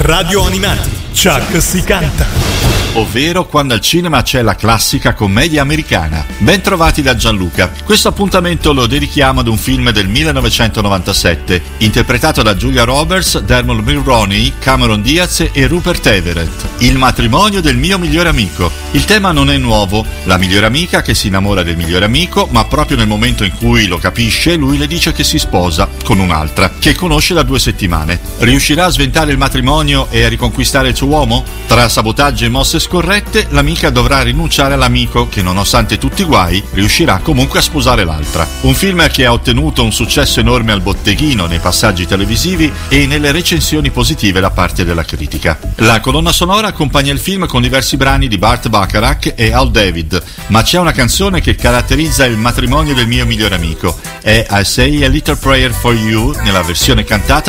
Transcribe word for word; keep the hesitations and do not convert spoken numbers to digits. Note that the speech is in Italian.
Radio Animati, Chuck si canta. Ovvero quando al cinema c'è la classica commedia americana. Ben trovati da Gianluca. Questo appuntamento lo dedichiamo ad un film del millenovecentonovantasette, interpretato da Julia Roberts, Dermot Mulroney, Cameron Diaz e Rupert Everett. Il matrimonio del mio migliore amico. Il tema non è nuovo, la migliore amica che si innamora del migliore amico, ma proprio nel momento in cui lo capisce, lui le dice che si sposa con un'altra, che conosce da due settimane. Riuscirà a sventare il matrimonio e a riconquistare il suo uomo? Tra sabotaggi e mosse scorrette, l'amica dovrà rinunciare all'amico che, nonostante tutti i guai, riuscirà comunque a sposare l'altra. Un film che ha ottenuto un successo enorme al botteghino, nei passaggi televisivi e nelle recensioni positive da parte della critica. La colonna sonora accompagna il film con diversi brani di Burt Bacharach e Al David, ma c'è una canzone che caratterizza il matrimonio del mio migliore amico. È I Say a Little Prayer for You nella versione cantata